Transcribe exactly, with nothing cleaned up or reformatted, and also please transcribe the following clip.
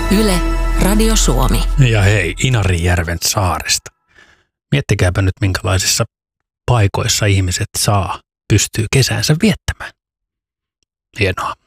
Yle, Radio Suomi. Ja hei, Inarijärven saaresta. Miettikääpä nyt, minkälaisissa paikoissa ihmiset saa, pystyy kesänsä viettämään. Hienoa.